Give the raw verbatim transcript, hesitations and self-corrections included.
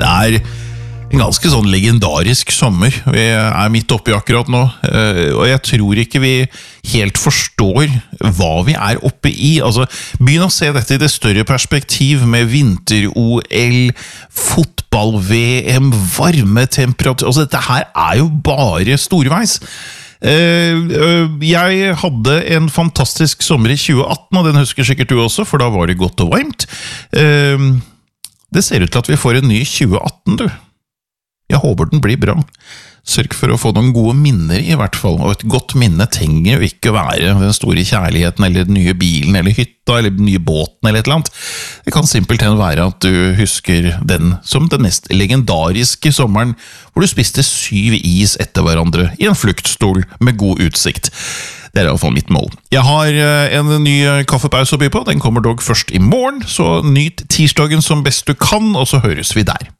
Det er en ganske sånn legendarisk sommer vi er midt oppe i akkurat nå, og jeg tror ikke vi helt forstår hva vi er oppe i. Altså, begynn å se dette i det større perspektiv med vinter-O L, fotball-V M, varmetemperatur. Altså, dette her er jo bare storveis. Jeg hadde en fantastisk sommer i tjue atten, og den husker sikkert du også, for da var det godt og varmt. Det ser ut til at vi får en ny tjue atten, du. Jeg håper den blir bra. Sørg for å få noen gode minner i hvert fall, og et godt minne trenger jo ikke være den store kjærligheten, eller den nye bilen, eller hytta, eller den nye båten, eller et eller annet. Det kan simpelthen være at du husker den som den mest legendariske sommeren, hvor du spiste syv is etter hverandre i en fluktstol med god utsikt. Det er i hvert fall mitt mål. Jeg har en ny kaffepause å by på, den kommer dog først i morgen, så nyt tirsdagen som best du kan, og så høres vi der.